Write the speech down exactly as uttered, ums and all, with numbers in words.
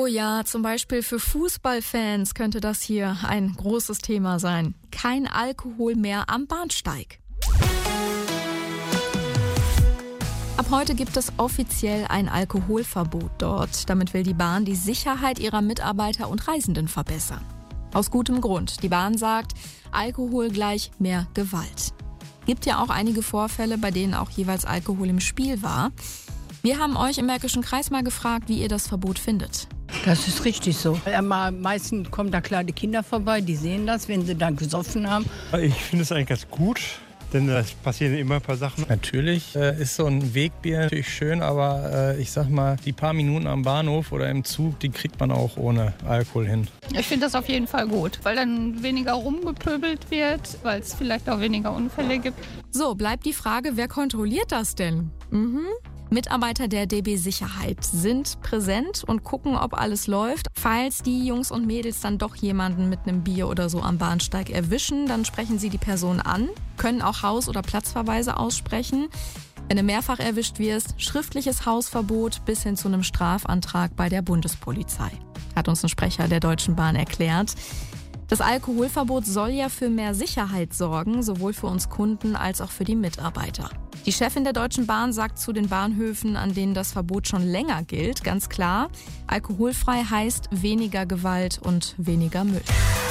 ja, zum Beispiel für Fußballfans könnte das hier ein großes Thema sein. Kein Alkohol mehr am Bahnsteig. Ab heute gibt es offiziell ein Alkoholverbot dort. Damit will die Bahn die Sicherheit ihrer Mitarbeiter und Reisenden verbessern. Aus gutem Grund. Die Bahn sagt, Alkohol gleich mehr Gewalt. Gibt ja auch einige Vorfälle, bei denen auch jeweils Alkohol im Spiel war. Wir haben euch im Märkischen Kreis mal gefragt, wie ihr das Verbot findet. Das ist richtig so. Am meisten kommen da kleine Kinder vorbei, die sehen das, wenn sie dann gesoffen haben. Ich finde es eigentlich ganz gut, denn es passieren immer ein paar Sachen. Natürlich äh, ist so ein Wegbier natürlich schön, aber äh, ich sag mal, die paar Minuten am Bahnhof oder im Zug, die kriegt man auch ohne Alkohol hin. Ich finde das auf jeden Fall gut, weil dann weniger rumgepöbelt wird, weil es vielleicht auch weniger Unfälle gibt. So, bleibt die Frage, wer kontrolliert das denn? Mhm. Mitarbeiter der D B Sicherheit sind präsent und gucken, ob alles läuft. Falls die Jungs und Mädels dann doch jemanden mit einem Bier oder so am Bahnsteig erwischen, dann sprechen sie die Person an, können auch Haus- oder Platzverweise aussprechen. Wenn du mehrfach erwischt wirst, schriftliches Hausverbot bis hin zu einem Strafantrag bei der Bundespolizei, hat uns ein Sprecher der Deutschen Bahn erklärt. Das Alkoholverbot soll ja für mehr Sicherheit sorgen, sowohl für uns Kunden als auch für die Mitarbeiter. Die Chefin der Deutschen Bahn sagt zu den Bahnhöfen, an denen das Verbot schon länger gilt, ganz klar, alkoholfrei heißt weniger Gewalt und weniger Müll.